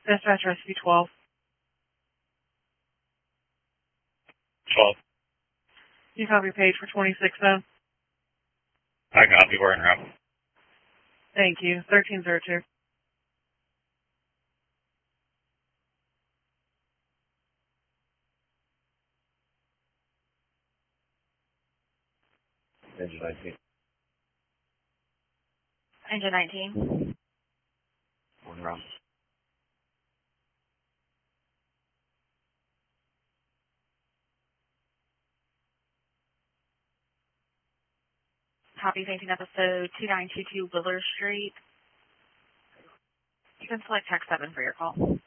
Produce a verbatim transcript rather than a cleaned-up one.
Dispatch Rescue twelve. twelve. You copy page for twenty-six then? I copy. We're in route. Thank you. thirteen zero two. Engine nineteen. Engine nineteen. We're in route. Copy painting episode two nine two two Willard Street. You can select text seven for your call.